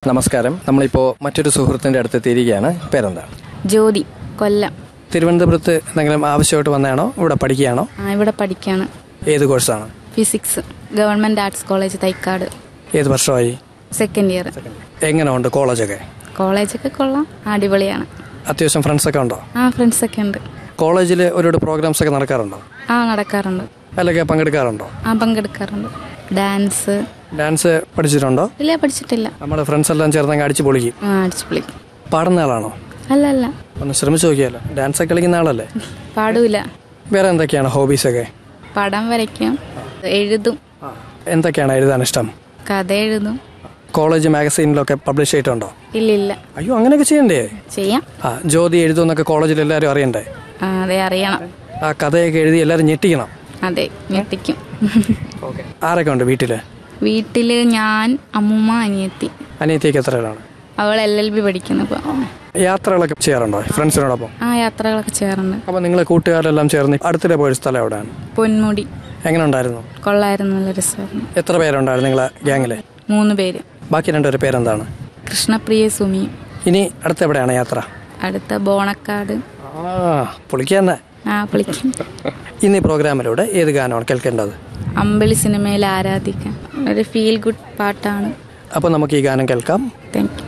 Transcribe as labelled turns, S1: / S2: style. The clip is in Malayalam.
S1: നമസ്കാരം. നമ്മളിപ്പോൾ മറ്റൊരു സുഹൃത്തിൻ്റെ അടുത്ത് എത്തിയിരിക്കുകയാണ്. പേരെന്താണ്?
S2: ജ്യോതി, കൊല്ലം.
S1: തിരുവനന്തപുരത്ത് എന്തെങ്കിലും ആവശ്യമായിട്ട് വന്നതാണോ? ഇവിടെ പഠിക്കുകയാണോ?
S2: ഇവിടെ പഠിക്കുകയാണ്.
S1: ഏത് കോഴ്സാണ്?
S2: Physics, government arts college Thycaud.
S1: ഏത് വർഷമായി?
S2: Second year.
S1: എങ്ങനെ ഉണ്ട് കോളേജൊക്കെ?
S2: കോളേജൊക്കെ കൊള്ളാം, അടിപൊളിയാണ്.
S1: അത്യാവശ്യം ഫ്രണ്ട്സൊക്കെ ഉണ്ടോ?
S2: ഫ്രണ്ട്സൊക്കെ ഉണ്ട്.
S1: കോളേജിൽ ഒരുപാട് പ്രോഗ്രാംസ് ഒക്കെ നടക്കാറുണ്ടോ?
S2: നടക്കാറുണ്ട്.
S1: അതിലൊക്കെ പങ്കെടുക്കാറുണ്ടോ?
S2: പങ്കെടുക്കാറുണ്ട്. ഡാൻസ്
S1: പഠിച്ചിട്ടുണ്ടോ?
S2: ഇല്ല, പഠിച്ചിട്ടില്ല.
S1: നമ്മുടെ ഫ്രണ്ട്സ് എല്ലാം ചേർന്നെങ്കിൽ അടിച്ചു പൊളിക്കും.
S2: അടിച്ചു പൊളിക്കും.
S1: പാടുന്ന ആളാണോ?
S2: അല്ല.
S1: ഒന്ന് ശ്രമിച്ചു നോക്കിയാലോ. ഡാൻസ് ഒക്കെ കളിക്കുന്ന ആളല്ലേ?
S2: പാടൂല.
S1: വേറെ എന്തൊക്കെയാണ് ഹോബീസൊക്കെ?
S2: പടം വരയ്ക്കും, എഴുതും.
S1: എന്തൊക്കെയാണ് എഴുതാൻ ഇഷ്ടം?
S2: കഥ എഴുതും.
S1: കോളേജ് മാഗസീനിലൊക്കെ പബ്ലിഷ് ചെയ്തിട്ടുണ്ടോ?
S2: ഇല്ല.
S1: അയ്യോ, അങ്ങനെയൊക്കെ ചെയ്യണ്ടേ?
S2: ചെയ്യാം.
S1: ജ്യോതി എഴുതുമെന്നൊക്കെ കോളേജിൽ എല്ലാവരും അറിയണ്ടേ?
S2: അതെ, അറിയണം.
S1: ആ കഥയൊക്കെ എഴുതി എല്ലാവരും ഞെട്ടിക്കണം.
S2: അതെ, ഞെട്ടിക്കും.
S1: ആരൊക്കെ ഉണ്ട് വീട്ടില്?
S2: വീട്ടില് ഞാൻ, അമ്മൂമ്മ, അനിയത്തി.
S1: അനിയത്തിക്ക് എത്ര പേരാണ്?
S2: അവൾ LLB പഠിക്കുന്നു.
S1: യാത്രകളൊക്കെ ചെയ്യാറുണ്ടോ ഫ്രണ്ട്സിനോടൊപ്പം?
S2: യാത്രകളൊക്കെ ചെയ്യാറുണ്ട്.
S1: അപ്പൊ നിങ്ങളെ കൂട്ടുകാരെല്ലാം ചേർന്ന് അടുത്തിടെ പോയ സ്ഥലം എവിടെയാണ്?
S2: പൊന്മുടി.
S1: എങ്ങനെ ഉണ്ടായിരുന്നു?
S2: കൊള്ളായിരുന്നു, നല്ല രസമായിരുന്നു.
S1: എത്ര പേരുണ്ടായിരുന്നു നിങ്ങളെ ഗ്യാങ്ങില്?
S2: 3 പേര്.
S1: ബാക്കി 2 പേര് പേരെന്താണ്?
S2: കൃഷ്ണപ്രിയ, സുമി.
S1: ഇനി അടുത്തെവിടെയാണ് യാത്ര?
S2: അടുത്ത ബോണക്കാട്.
S1: പൊളിക്കാൻ.
S2: പൊളിക്കും.
S1: ഇന്ന് ഈ പ്രോഗ്രാമിലൂടെ ഏത് ഗാനമാണ് കേൾക്കേണ്ടത്?
S2: അമ്പിളി സിനിമയിൽ ആരാധിക്കാൻ, ഒരു ഫീൽ ഗുഡ് പാട്ടാണ്.
S1: അപ്പോൾ നമുക്ക് ഈ ഗാനം കേൾക്കാം.
S2: Thank you.